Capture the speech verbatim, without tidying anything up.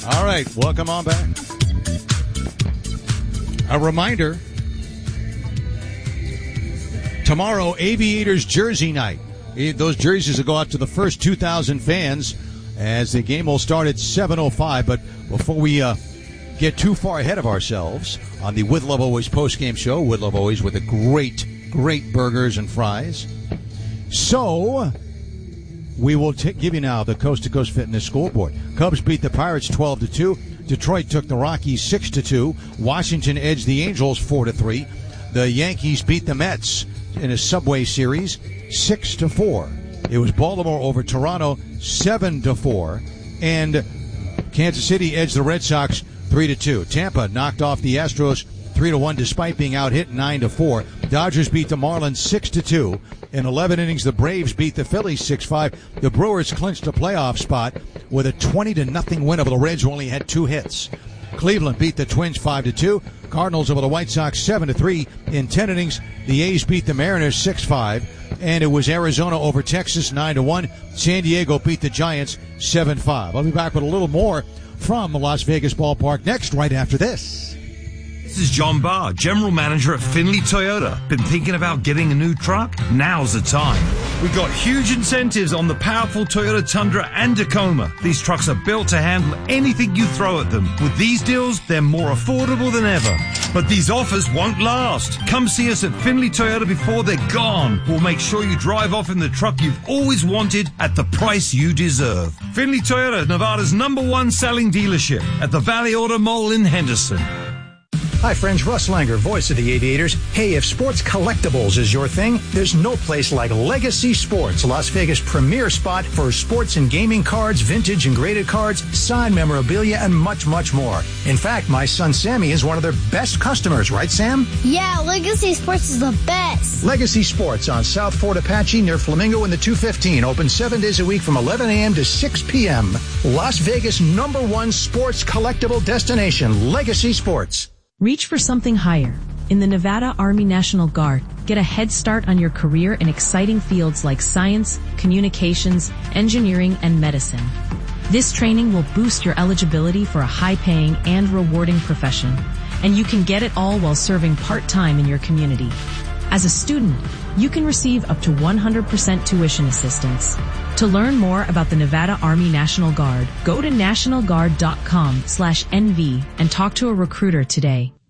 All right, welcome on back. A reminder, tomorrow, Aviators Jersey Night. Those jerseys will go out to the first two thousand fans as the game will start at seven oh five. But before we uh, get too far ahead of ourselves on the With Love Always post-game show, With Love Always with the great, great burgers and fries. So we will t- give you now the Coast to Coast Fitness scoreboard. Cubs beat the Pirates twelve to two. Detroit took the Rockies six to two. Washington edged the Angels four to three. The Yankees beat the Mets in a Subway Series six to four. It was Baltimore over Toronto seven to four. And Kansas City edged the Red Sox three to two. Tampa knocked off the Astros three to one despite being out hit nine to four. Dodgers beat the Marlins six to two. In eleven innings, the Braves beat the Phillies six five. The Brewers clinched a playoff spot with a twenty to nothing win over the Reds, who only had two hits. Cleveland beat the Twins five to two. Cardinals over the White Sox seven to three. In ten innings, the A's beat the Mariners six five. And it was Arizona over Texas nine to one. San Diego beat the Giants seven five. I'll be back with a little more from the Las Vegas ballpark next, right after this. This is John Barr, General Manager at Finley Toyota. Been thinking about getting a new truck? Now's the time. We've got huge incentives on the powerful Toyota Tundra and Tacoma. These trucks are built to handle anything you throw at them. With these deals, they're more affordable than ever. But these offers won't last. Come see us at Finley Toyota before they're gone. We'll make sure you drive off in the truck you've always wanted at the price you deserve. Finley Toyota, Nevada's number one selling dealership at the Valley Auto Mall in Henderson. Hi friends, Russ Langer, voice of the Aviators. Hey, if sports collectibles is your thing, there's no place like Legacy Sports, Las Vegas' premier spot for sports and gaming cards, vintage and graded cards, signed memorabilia, and much, much more. In fact, my son Sammy is one of their best customers, right Sam? Yeah, Legacy Sports is the best. Legacy Sports on South Fort Apache near Flamingo in the two fifteen, open seven days a week from eleven a.m. to six p.m. Las Vegas' number one sports collectible destination, Legacy Sports. Reach for something higher. In the Nevada Army National Guard, get a head start on your career in exciting fields like science, communications, engineering, and medicine. This training will boost your eligibility for a high-paying and rewarding profession, and you can get it all while serving part-time in your community. As a student, you can receive up to one hundred percent tuition assistance. To learn more about the Nevada Army National Guard, go to national guard dot com slash N V and talk to a recruiter today.